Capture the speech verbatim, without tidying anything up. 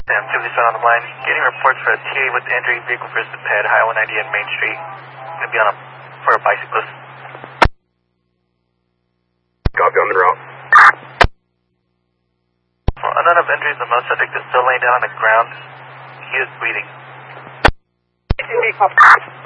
I'm fifty-seven on the line. Getting reports for a T A with injury, vehicle first to pad, Highway ninety and Main Street. Gonna be on a, for a bicyclist. Copy on the route. Well, none of injuries, the most subject is still laying down on the ground. He is bleeding. Copy.